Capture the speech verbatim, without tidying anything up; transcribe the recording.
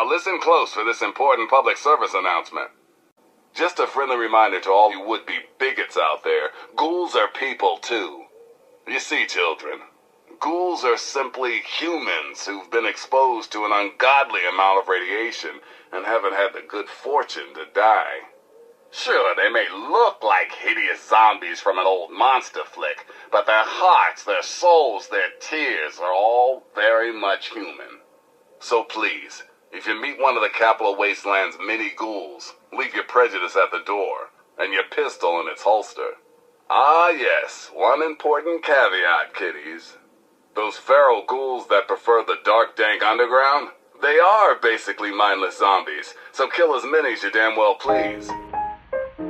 Now listen close for this important public service announcement. Just a friendly reminder to all you would-be bigots out there, ghouls are people too. You see, children, ghouls are simply humans who've been exposed to an ungodly amount of radiation and haven't had the good fortune to die. Sure, they may look like hideous zombies from an old monster flick, but their hearts, their souls, their tears are all very much human. So please, if you meet one of the Capital Wasteland's mini ghouls, leave your prejudice at the door and your pistol in its holster. Ah yes, one important caveat, kiddies. Those feral ghouls that prefer the dark, dank underground, they are basically mindless zombies, so kill as many as you damn well please.